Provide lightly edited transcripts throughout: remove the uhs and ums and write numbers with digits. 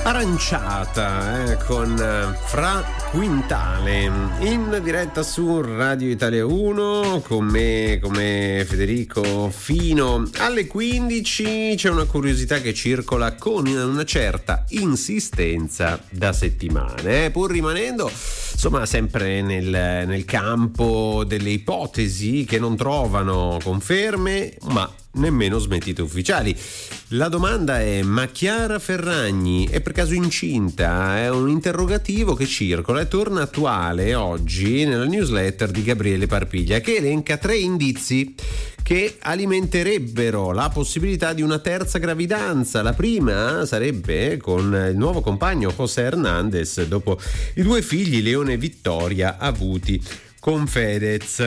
Aranciata con Fra Quintale in diretta su Radio Italia 1 con me, come Federico, fino alle 15. C'è una curiosità che circola con una certa insistenza da settimane, pur rimanendo insomma sempre nel campo delle ipotesi che non trovano conferme ma nemmeno smentite ufficiali. La domanda è: ma Chiara Ferragni è per caso incinta? È un interrogativo che circola e torna attuale oggi nella newsletter di Gabriele Parpiglia, che elenca 3 indizi che alimenterebbero la possibilità di una terza gravidanza. La prima sarebbe con il nuovo compagno José Hernández, dopo i 2 figli Leone e Vittoria avuti con Fedez.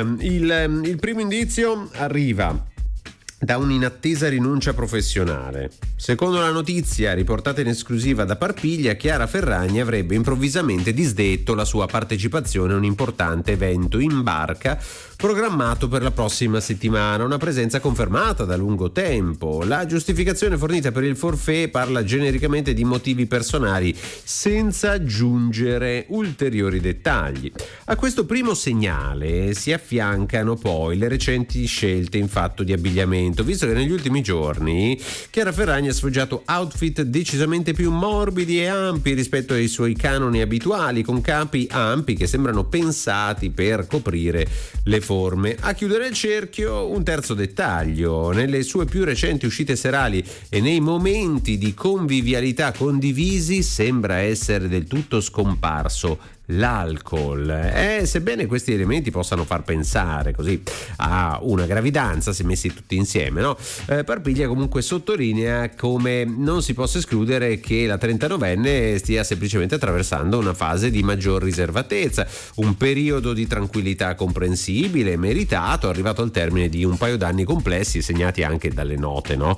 Il primo indizio arriva da un'inattesa rinuncia professionale. Secondo la notizia riportata in esclusiva da Parpiglia, Chiara Ferragni avrebbe improvvisamente disdetto la sua partecipazione a un importante evento in barca programmato per la prossima settimana, una presenza confermata da lungo tempo. La giustificazione fornita per il forfait parla genericamente di motivi personali, senza aggiungere ulteriori dettagli. A questo primo segnale si affiancano poi le recenti scelte in fatto di abbigliamento, visto che negli ultimi giorni Chiara Ferragni ha sfoggiato outfit decisamente più morbidi e ampi rispetto ai suoi canoni abituali, con capi ampi che sembrano pensati per coprire le forme. A chiudere il cerchio, un terzo dettaglio: nelle sue più recenti uscite serali e nei momenti di convivialità condivisi sembra essere del tutto scomparso l'alcol. Sebbene questi elementi possano far pensare così a una gravidanza se messi tutti insieme, no? Parpiglia comunque sottolinea come non si possa escludere che la 39enne stia semplicemente attraversando una fase di maggior riservatezza, un periodo di tranquillità comprensibile, meritato, arrivato al termine di un paio d'anni complessi segnati anche dalle note, no?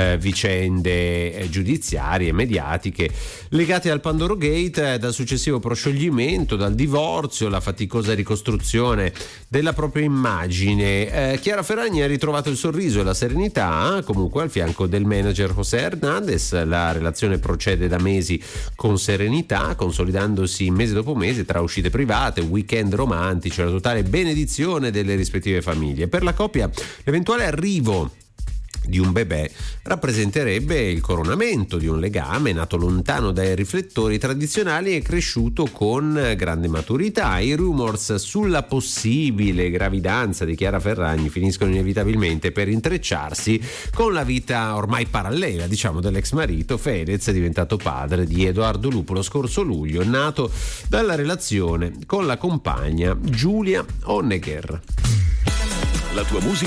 Vicende giudiziarie e mediatiche legate al Pandoro Gate, dal successivo proscioglimento, dal divorzio, la faticosa ricostruzione della propria immagine. Chiara Ferragni ha ritrovato il sorriso e la serenità comunque al fianco del manager José Hernández. La relazione procede da mesi con serenità, consolidandosi mese dopo mese tra uscite private, weekend romantici, la totale benedizione delle rispettive famiglie. Per la coppia l'eventuale arrivo di un bebè rappresenterebbe il coronamento di un legame nato lontano dai riflettori tradizionali e cresciuto con grande maturità. I rumors sulla possibile gravidanza di Chiara Ferragni finiscono inevitabilmente per intrecciarsi con la vita ormai parallela, diciamo, dell'ex marito Fedez, diventato padre di Edoardo Lupo lo scorso luglio, nato dalla relazione con la compagna Giulia Honegger. La tua musica